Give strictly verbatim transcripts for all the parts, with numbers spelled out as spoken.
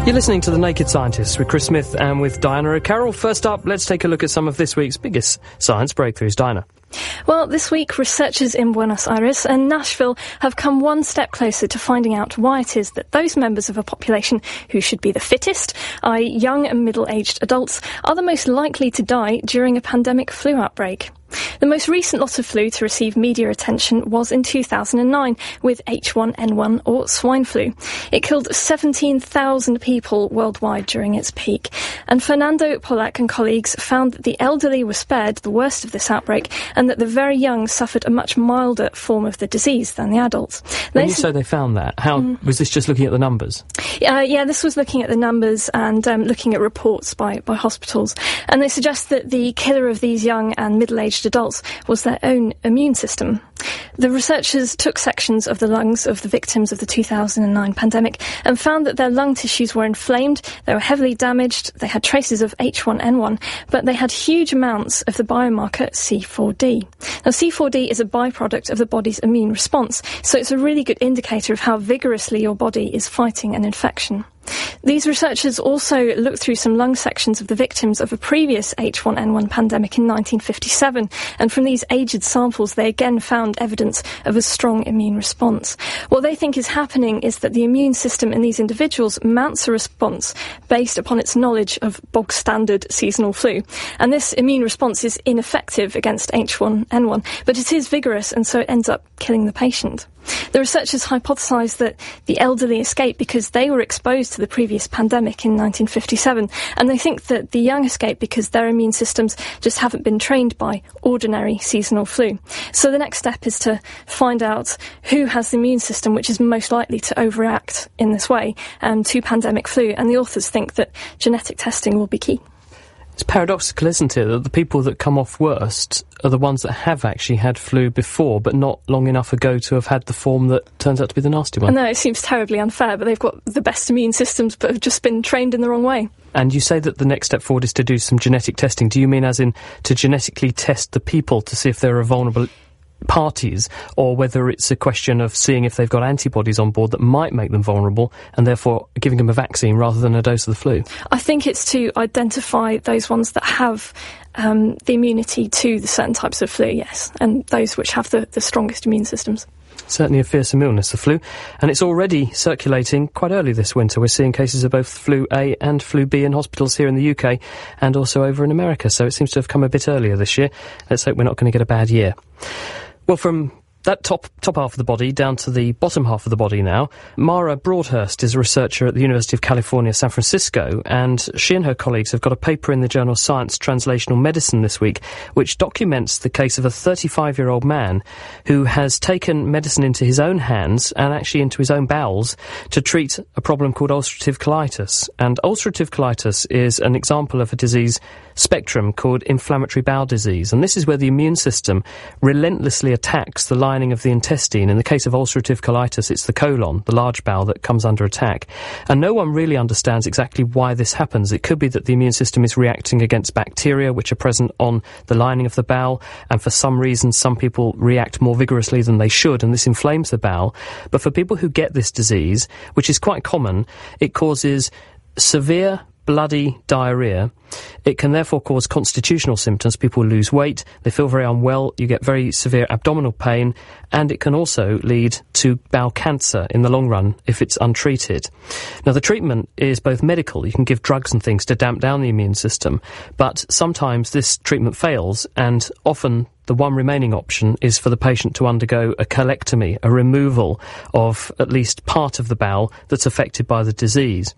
You're listening to The Naked Scientists with Chris Smith and with Diana O'Carroll. First up, let's take a look at some of this week's biggest science breakthroughs. Diana. Well, this week, researchers in Buenos Aires and Nashville have come one step closer to finding out why it is that those members of a population who should be the fittest, that is young and middle-aged adults, are the most likely to die during a pandemic flu outbreak. The most recent lot of flu to receive media attention was in two thousand nine with H one N one or swine flu. It killed seventeen thousand people worldwide during its peak. And Fernando Pollack and colleagues found that the elderly were spared the worst of this outbreak and that the very young suffered a much milder form of the disease than the adults. When you say they found that, how mm. was this just looking at the numbers? Uh, yeah, this was looking at the numbers and um, looking at reports by, by hospitals. And they suggest that the killer of these young and middle-aged adults was their own immune system. The researchers took sections of the lungs of the victims of the two thousand nine pandemic and found that their lung tissues were inflamed, they were heavily damaged, they had traces of H one N one, but they had huge amounts of the biomarker C four D. Now, C four D is a byproduct of the body's immune response, so it's a really good indicator of how vigorously your body is fighting an infection. These researchers also looked through some lung sections of the victims of a previous H one N one pandemic in nineteen fifty-seven, and from these aged samples they again found evidence of a strong immune response. What they think is happening is that the immune system in these individuals mounts a response based upon its knowledge of bog-standard seasonal flu, and this immune response is ineffective against H one N one, but it is vigorous, and so it ends up killing the patient. The researchers hypothesised that the elderly escaped because they were exposed to the previous pandemic in nineteen fifty-seven, and they think that the young escaped because their immune systems just haven't been trained by ordinary seasonal flu. So the next step is to find out who has the immune system which is most likely to overact in this way um, to pandemic flu, and the authors think that genetic testing will be key. It's paradoxical, isn't it, that the people that come off worst are the ones that have actually had flu before, but not long enough ago to have had the form that turns out to be the nasty one. I know, it seems terribly unfair, but they've got the best immune systems but have just been trained in the wrong way. And you say that the next step forward is to do some genetic testing. Do you mean as in to genetically test the people to see if there are vulnerable parties, or whether it's a question of seeing if they've got antibodies on board that might make them vulnerable and therefore giving them a vaccine rather than a dose of the flu? I think it's to identify those ones that have um, the immunity to the certain types of flu, yes, and those which have the, the strongest immune systems. Certainly a fearsome illness, the flu, and it's already circulating quite early this winter. We're seeing cases of both flu A and flu B in hospitals here in the U K and also over in America, so it seems to have come a bit earlier this year. Let's hope we're not going to get a bad year. Well, from that top top half of the body down to the bottom half of the body now, Mara Broadhurst is a researcher at the University of California, San Francisco, and she and her colleagues have got a paper in the journal Science Translational Medicine this week which documents the case of a thirty-five-year-old man who has taken medicine into his own hands and actually into his own bowels to treat a problem called ulcerative colitis. And ulcerative colitis is an example of a disease spectrum called inflammatory bowel disease, and this is where the immune system relentlessly attacks the lining of the intestine. In the case of ulcerative colitis, it's the colon, the large bowel, that comes under attack, and no one really understands exactly why this happens. It could be that the immune system is reacting against bacteria which are present on the lining of the bowel, and for some reason some people react more vigorously than they should, and this inflames the bowel. But for people who get this disease, which is quite common, it causes severe bloody diarrhoea. It can therefore cause constitutional symptoms. People lose weight, they feel very unwell, you get very severe abdominal pain, and it can also lead to bowel cancer in the long run if it's untreated. Now, the treatment is both medical. You can give drugs and things to damp down the immune system, but sometimes this treatment fails, and often the one remaining option is for the patient to undergo a colectomy, a removal of at least part of the bowel that's affected by the disease.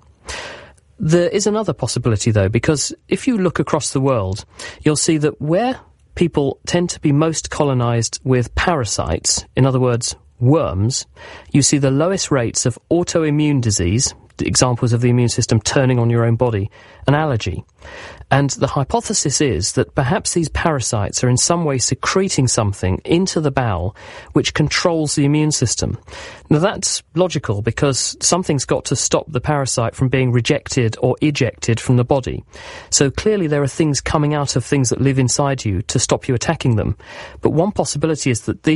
There is another possibility, though, because if you look across the world, you'll see that where people tend to be most colonised with parasites, in other words, worms, you see the lowest rates of autoimmune disease, examples of the immune system turning on your own body, and allergy. And the hypothesis is that perhaps these parasites are in some way secreting something into the bowel which controls the immune system. Now, that's logical because something's got to stop the parasite from being rejected or ejected from the body. So clearly there are things coming out of things that live inside you to stop you attacking them. But one possibility is that these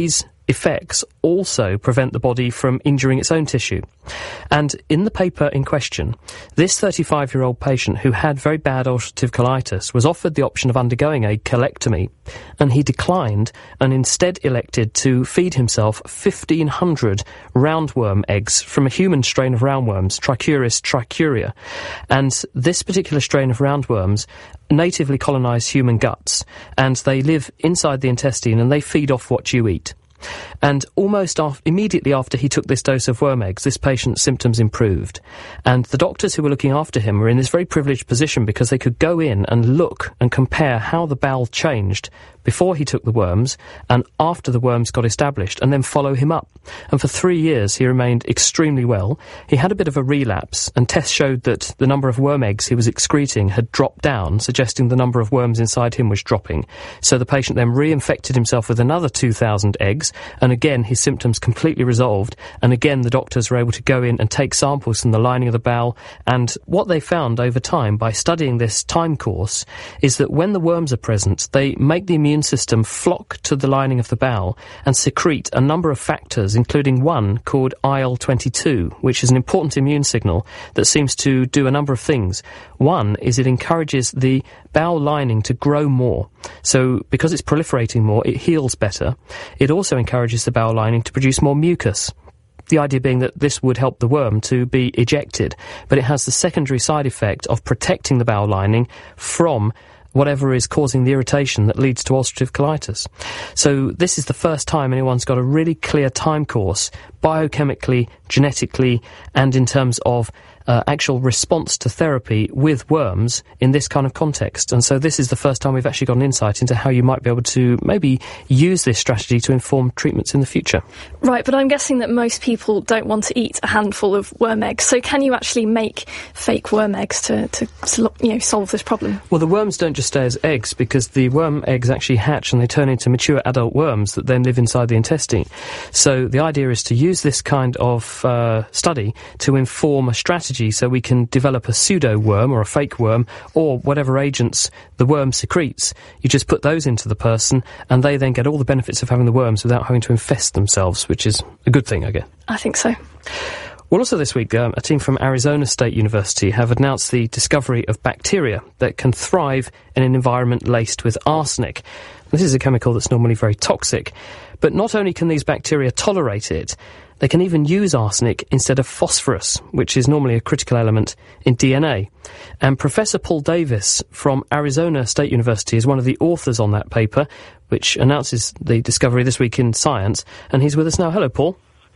effects also prevent the body from injuring its own tissue. And in the paper in question, this thirty-five-year-old patient who had very bad ulcerative colitis was offered the option of undergoing a colectomy, and he declined and instead elected to feed himself fifteen hundred roundworm eggs from a human strain of roundworms, Trichuris trichuria. And this particular strain of roundworms natively colonise human guts, and they live inside the intestine and they feed off what you eat. And almost af- immediately after he took this dose of worm eggs, this patient's symptoms improved. And the doctors who were looking after him were in this very privileged position because they could go in and look and compare how the bowel changed before he took the worms and after the worms got established, and then follow him up. And for three years he remained extremely well. He had a bit of a relapse, and tests showed that the number of worm eggs he was excreting had dropped down, suggesting the number of worms inside him was dropping. So the patient then reinfected himself with another two thousand eggs, and again his symptoms completely resolved, and again the doctors were able to go in and take samples from the lining of the bowel. And what they found over time by studying this time course is that when the worms are present, they make the immune system flock to the lining of the bowel and secrete a number of factors, including one called I L twenty-two, which is an important immune signal that seems to do a number of things. One is it encourages the bowel lining to grow more. So because it's proliferating more, it heals better. It also encourages the bowel lining to produce more mucus. The idea being that this would help the worm to be ejected, but it has the secondary side effect of protecting the bowel lining from whatever is causing the irritation that leads to ulcerative colitis. So this is the first time anyone's got a really clear time course, biochemically, genetically, and in terms of uh, actual response to therapy with worms in this kind of context. And so this is the first time we've actually got an insight into how you might be able to maybe use this strategy to inform treatments in the future. Right, but I'm guessing that most people don't want to eat a handful of worm eggs. So can you actually make fake worm eggs to, to, to you know, solve this problem? Well, the worms don't just stay as eggs, because the worm eggs actually hatch and they turn into mature adult worms that then live inside the intestine. So the idea is to use this kind of uh, study to inform a strategy so we can develop a pseudo worm or a fake worm or whatever agents the worm secretes. You just put those into the person and they then get all the benefits of having the worms without having to infest themselves, which is a good thing, I guess. I think so. Well, also this week, um, a team from Arizona State University have announced the discovery of bacteria that can thrive in an environment laced with arsenic. This is a chemical that's normally very toxic, but not only can these bacteria tolerate it, they can even use arsenic instead of phosphorus, which is normally a critical element in D N A. And Professor Paul Davis from Arizona State University is one of the authors on that paper, which announces the discovery this week in Science, and he's with us now. Hello, Paul.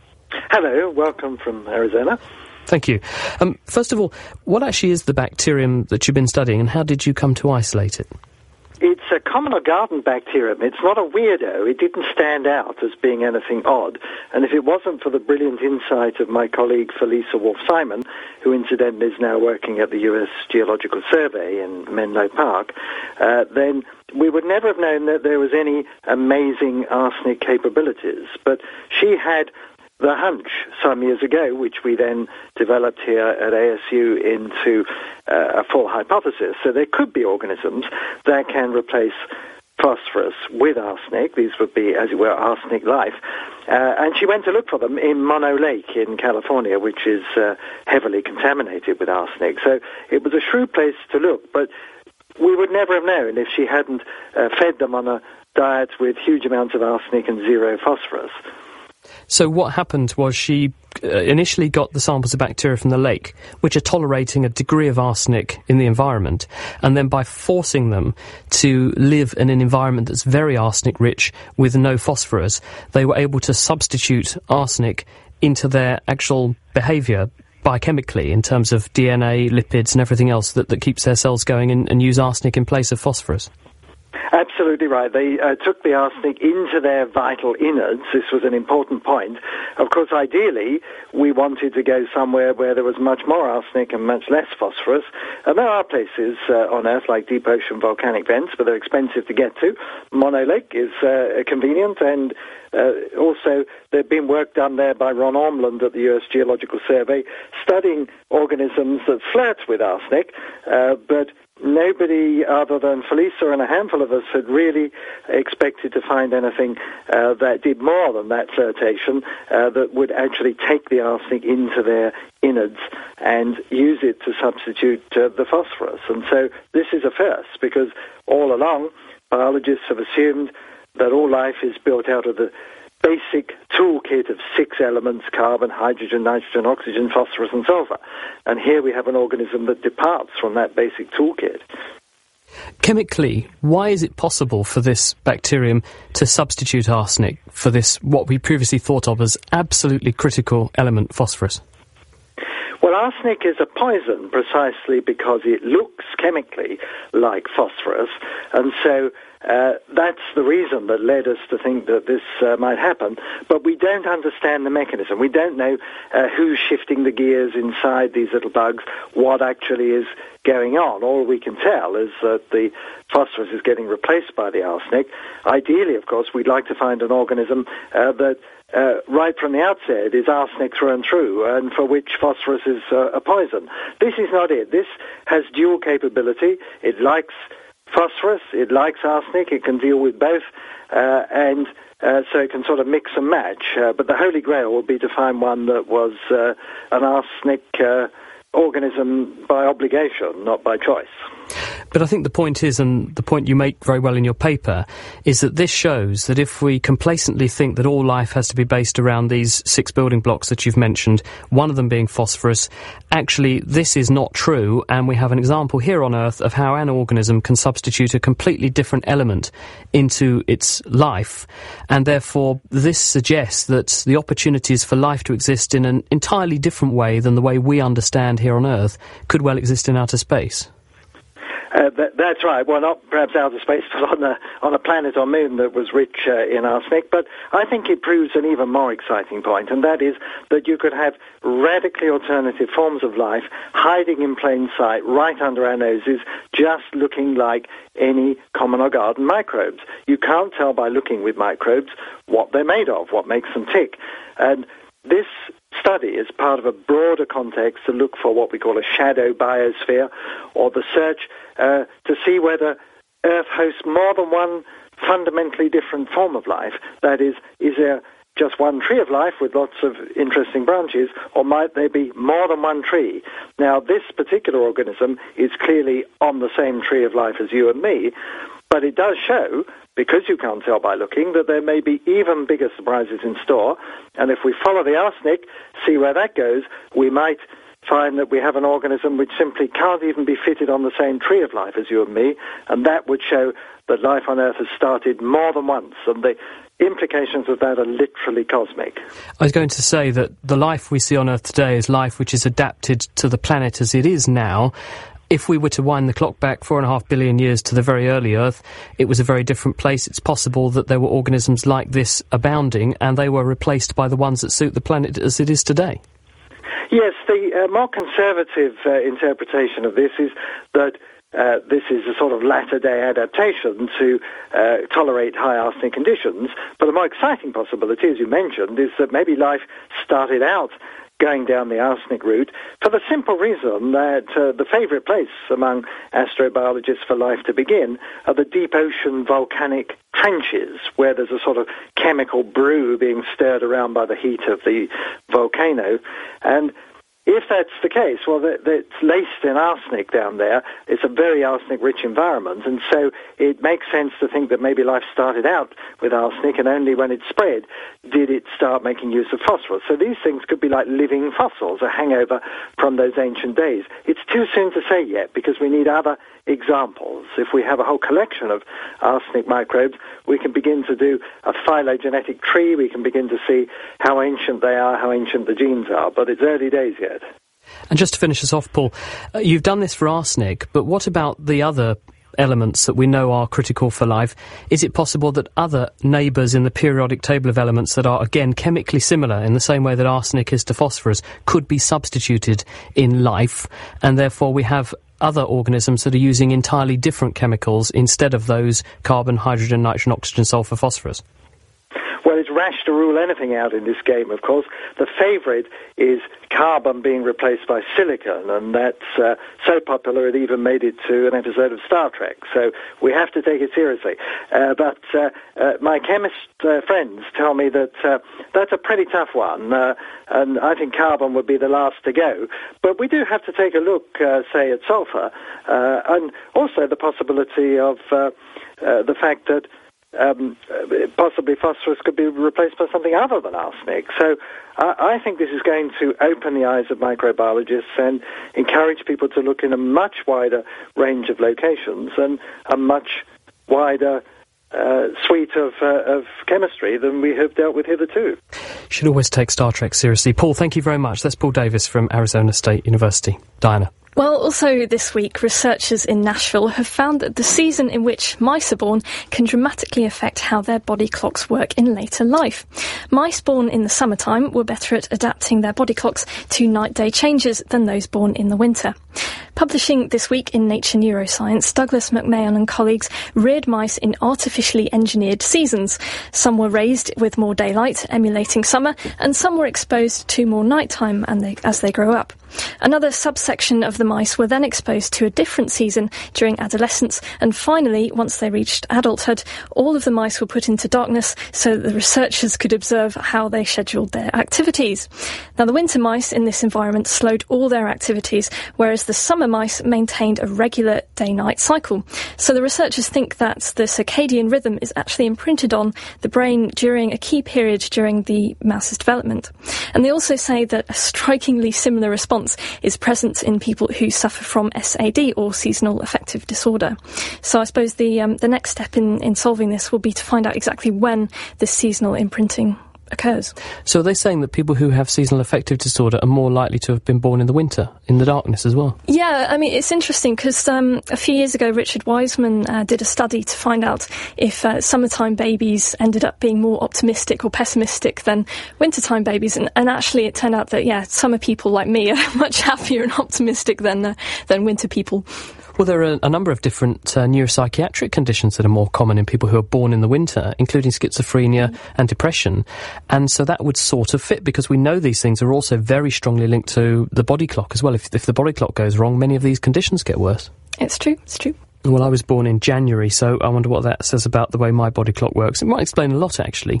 Hello, welcome from Arizona. Thank you. Um, first of all, what actually is the bacterium that you've been studying, and how did you come to isolate it? It's a common or garden bacterium. It's not a weirdo. It didn't stand out as being anything odd. And if it wasn't for the brilliant insight of my colleague Felisa Wolf-Simon, who incidentally is now working at the U S Geological Survey in Menlo Park, uh, then we would never have known that there was any amazing arsenic capabilities. But she had the hunch some years ago, which we then developed here at A S U into uh, a full hypothesis. So there could be organisms that can replace phosphorus with arsenic. These would be, as it were, arsenic life. Uh, and she went to look for them in Mono Lake in California, which is uh, heavily contaminated with arsenic. So it was a shrewd place to look, but we would never have known if she hadn't uh, fed them on a diet with huge amounts of arsenic and zero phosphorus. So what happened was she uh, initially got the samples of bacteria from the lake, which are tolerating a degree of arsenic in the environment, and then by forcing them to live in an environment that's very arsenic-rich with no phosphorus, they were able to substitute arsenic into their actual behaviour biochemically in terms of D N A, lipids and everything else that, that keeps their cells going, and, and use arsenic in place of phosphorus. Absolutely right. They uh, took the arsenic into their vital innards. This was an important point. Of course, ideally, we wanted to go somewhere where there was much more arsenic and much less phosphorus. And there are places uh, on Earth like deep ocean volcanic vents, but they're expensive to get to. Mono Lake is uh, convenient, and uh, also there'd been work done there by Ron Ormland at the U S Geological Survey, studying organisms that flirt with arsenic, uh, but nobody other than Felisa and a handful of us had really expected to find anything uh, that did more than that flirtation, uh, that would actually take the arsenic into their innards and use it to substitute uh, the phosphorus. And so this is a first, because all along biologists have assumed that all life is built out of the basic toolkit of six elements: carbon, hydrogen, nitrogen, oxygen, phosphorus and sulfur. And here we have an organism that departs from that basic toolkit. Chemically, why is it possible for this bacterium to substitute arsenic for this, what we previously thought of as absolutely critical element, phosphorus? Well, arsenic is a poison precisely because it looks chemically like phosphorus, and so uh, that's the reason that led us to think that this uh, might happen. But we don't understand the mechanism. We don't know uh, who's shifting the gears inside these little bugs, what actually is going on. All we can tell is that the phosphorus is getting replaced by the arsenic. Ideally, of course, we'd like to find an organism uh, that Uh, right from the outset is arsenic through and through, and for which phosphorus is uh, a poison. This is not it. This has dual capability. It likes phosphorus, it likes arsenic, it can deal with both, uh, and uh, so it can sort of mix and match. Uh, but the holy grail would be to find one that was uh, an arsenic uh, organism by obligation, not by choice. But I think the point is, and the point you make very well in your paper, is that this shows that if we complacently think that all life has to be based around these six building blocks that you've mentioned, one of them being phosphorus, actually this is not true, and we have an example here on Earth of how an organism can substitute a completely different element into its life, and therefore this suggests that the opportunities for life to exist in an entirely different way than the way we understand here on Earth could well exist in outer space. Uh, that, that's right. Well, not perhaps outer space, but on a, on a planet or moon that was rich uh, in arsenic. But I think it proves an even more exciting point, and that is that you could have radically alternative forms of life hiding in plain sight right under our noses, just looking like any common or garden microbes. You can't tell by looking with microbes what they're made of, what makes them tick. And this study is part of a broader context to look for what we call a shadow biosphere, or the search uh, to see whether Earth hosts more than one fundamentally different form of life. That is, is there just one tree of life with lots of interesting branches, or might there be more than one tree? Now, this particular organism is clearly on the same tree of life as you and me, but it does show, because you can't tell by looking, that there may be even bigger surprises in store. And if we follow the arsenic, see where that goes, we might find that we have an organism which simply can't even be fitted on the same tree of life as you and me, and that would show that life on Earth has started more than once, and the implications of that are literally cosmic. I was going to say that the life we see on Earth today is life which is adapted to the planet as it is now. If we were to wind the clock back four and a half billion years to the very early Earth, it was a very different place. It's possible that there were organisms like this abounding, and they were replaced by the ones that suit the planet as it is today. Yes, the uh, more conservative uh, interpretation of this is that uh, this is a sort of latter-day adaptation to uh, tolerate high arsenic conditions. But the more exciting possibility, as you mentioned, is that maybe life started out going down the arsenic route for the simple reason that uh, the favourite place among astrobiologists for life to begin are the deep ocean volcanic trenches, where there's a sort of chemical brew being stirred around by the heat of the volcano. And if that's the case, well, it's laced in arsenic down there. It's a very arsenic-rich environment, and so it makes sense to think that maybe life started out with arsenic, and only when it spread did it start making use of phosphorus. So these things could be like living fossils, a hangover from those ancient days. It's too soon to say yet, because we need other examples. If we have a whole collection of arsenic microbes, we can begin to do a phylogenetic tree, we can begin to see how ancient they are, how ancient the genes are, but it's early days yet. And just to finish us off, Paul, uh, you've done this for arsenic, but what about the other elements that we know are critical for life? Is it possible that other neighbours in the periodic table of elements that are, again, chemically similar in the same way that arsenic is to phosphorus could be substituted in life, and therefore we have other organisms that are using entirely different chemicals instead of those carbon, hydrogen, nitrogen, oxygen, sulfur, phosphorus? Well, it's rash to rule anything out in this game, of course. The favourite is carbon being replaced by silicon, and that's uh, so popular it even made it to an episode of Star Trek. So we have to take it seriously. Uh, but uh, uh, my chemist uh, friends tell me that uh, that's a pretty tough one, uh, and I think carbon would be the last to go. But we do have to take a look, uh, say, at sulfur, uh, and also the possibility of uh, uh, the fact that Um, possibly phosphorus could be replaced by something other than arsenic. So uh, I think this is going to open the eyes of microbiologists and encourage people to look in a much wider range of locations and a much wider uh, suite of, uh, of chemistry than we have dealt with hitherto. Should always take Star Trek seriously. Paul, thank you very much. That's Paul Davis from Arizona State University. Diana. Well, also this week, researchers in Nashville have found that the season in which mice are born can dramatically affect how their body clocks work in later life. Mice born in the summertime were better at adapting their body clocks to night-day changes than those born in the winter. Publishing this week in Nature Neuroscience, Douglas McMahon and colleagues reared mice in artificially engineered seasons. Some were raised with more daylight, emulating summer, and some were exposed to more nighttime and they, as they grow up. Another subsection of the mice were then exposed to a different season during adolescence, and finally, once they reached adulthood, all of the mice were put into darkness so that the researchers could observe how they scheduled their activities. Now, the winter mice in this environment slowed all their activities, whereas the summer mice maintained a regular day-night cycle. So the researchers think that the circadian rhythm is actually imprinted on the brain during a key period during the mouse's development. And they also say that a strikingly similar response is present in people who suffer from S A D, or seasonal affective disorder. So I suppose the um, the next step in, in solving this will be to find out exactly when this seasonal imprinting occurs. So are they saying that people who have seasonal affective disorder are more likely to have been born in the winter, in the darkness as well? Yeah, I mean, it's interesting because um, a few years ago, Richard Wiseman uh, did a study to find out if uh, summertime babies ended up being more optimistic or pessimistic than wintertime babies. And, and actually, it turned out that, yeah, summer people like me are much happier and optimistic than, uh, than winter people. Well, there are a number of different uh, neuropsychiatric conditions that are more common in people who are born in the winter, including schizophrenia mm. and depression. And so that would sort of fit, because we know these things are also very strongly linked to the body clock as well. If, if the body clock goes wrong, many of these conditions get worse. It's true, it's true. Well, I was born in January, so I wonder what that says about the way my body clock works. It might explain a lot, actually.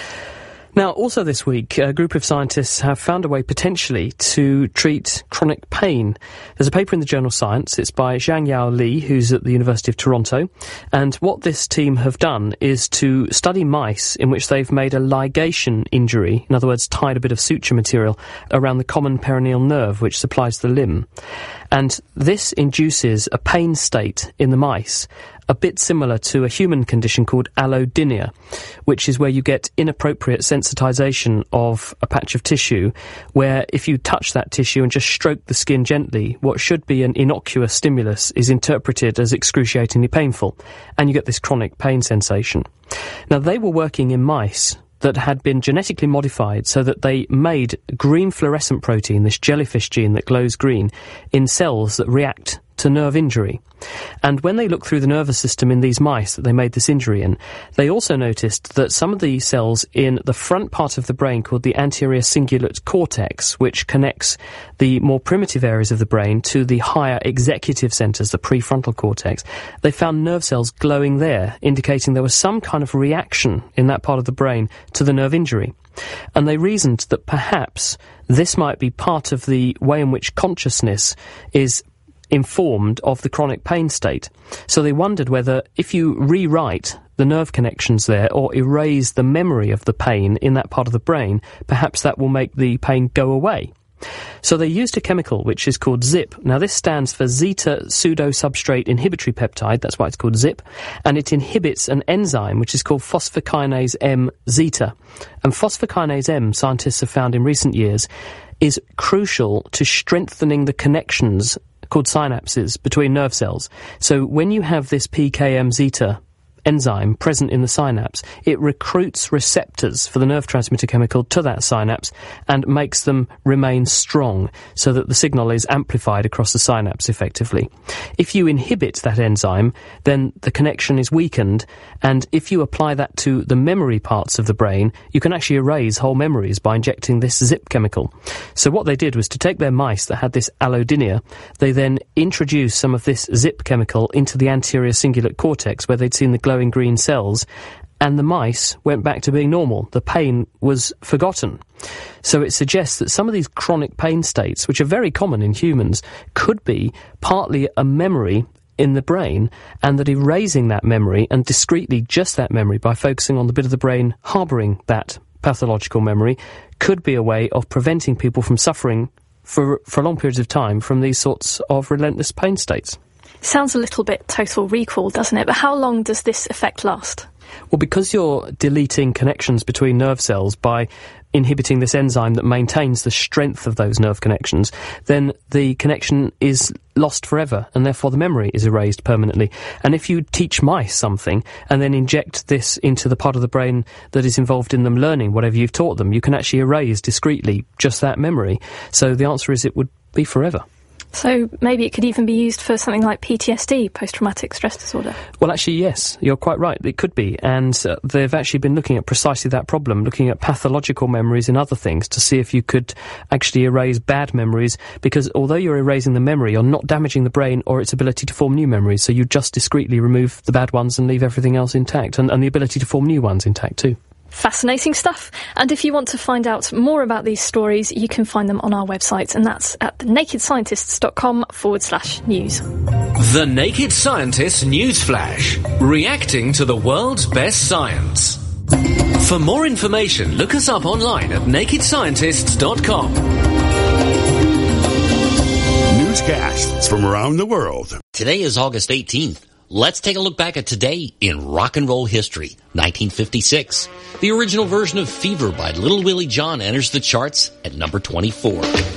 Now, also this week, a group of scientists have found a way potentially to treat chronic pain. There's a paper in the journal Science. It's by Zhangyao Li, who's at the University of Toronto. And what this team have done is to study mice in which they've made a ligation injury, in other words, tied a bit of suture material around the common peroneal nerve which supplies the limb. And this induces a pain state in the mice, a bit similar to a human condition called allodynia, which is where you get inappropriate sensitization of a patch of tissue, where if you touch that tissue and just stroke the skin gently, what should be an innocuous stimulus is interpreted as excruciatingly painful, and you get this chronic pain sensation. Now, they were working in mice that had been genetically modified so that they made green fluorescent protein, this jellyfish gene that glows green, in cells that react to nerve injury. And when they looked through the nervous system in these mice that they made this injury in, they also noticed that some of the cells in the front part of the brain, called the anterior cingulate cortex, which connects the more primitive areas of the brain to the higher executive centres, the prefrontal cortex, they found nerve cells glowing there, indicating there was some kind of reaction in that part of the brain to the nerve injury. And they reasoned that perhaps this might be part of the way in which consciousness is informed of the chronic pain state. So they wondered whether if you rewrite the nerve connections there or erase the memory of the pain in that part of the brain, perhaps that will make the pain go away. So they used a chemical which is called ZIP. Now, this stands for zeta pseudosubstrate inhibitory peptide. That's why it's called ZIP. And it inhibits an enzyme which is called phosphokinase M zeta. And phosphokinase M, scientists have found in recent years, is crucial to strengthening the connections called synapses between nerve cells. So when you have this P K M zeta enzyme present in the synapse, it recruits receptors for the nerve transmitter chemical to that synapse and makes them remain strong so that the signal is amplified across the synapse effectively. If you inhibit that enzyme, then the connection is weakened, and if you apply that to the memory parts of the brain, you can actually erase whole memories by injecting this zip chemical. So what they did was to take their mice that had this allodynia, they then introduced some of this zip chemical into the anterior cingulate cortex where they'd seen the glowing green cells, and the mice went back to being normal. The pain was forgotten. So it suggests that some of these chronic pain states, which are very common in humans, could be partly a memory in the brain, and that erasing that memory, and discreetly just that memory, by focusing on the bit of the brain harbouring that pathological memory, could be a way of preventing people from suffering for, for long periods of time from these sorts of relentless pain states. Sounds a little bit Total Recall, doesn't it? But how long does this effect last? Well, because you're deleting connections between nerve cells by inhibiting this enzyme that maintains the strength of those nerve connections, then the connection is lost forever, and therefore the memory is erased permanently. And if you teach mice something and then inject this into the part of the brain that is involved in them learning whatever you've taught them, you can actually erase discreetly just that memory. So the answer is it would be forever. So maybe it could even be used for something like P T S D, post-traumatic stress disorder? Well, actually, yes, you're quite right. It could be. And uh, they've actually been looking at precisely that problem, looking at pathological memories and other things to see if you could actually erase bad memories, because although you're erasing the memory, you're not damaging the brain or its ability to form new memories. So you just discreetly remove the bad ones and leave everything else intact, and, and the ability to form new ones intact too. Fascinating stuff. And if you want to find out more about these stories, you can find them on our website, and that's at thenakedscientists.com forward slash news. The Naked Scientists News Flash, reacting to the world's best science. For more information, look us up online at naked scientists dot com. Newscasts from around the world. Today is August eighteenth. Let's take a look back at today in rock and roll history. nineteen fifty-six. The original version of Fever by Little Willie John enters the charts at number twenty-four.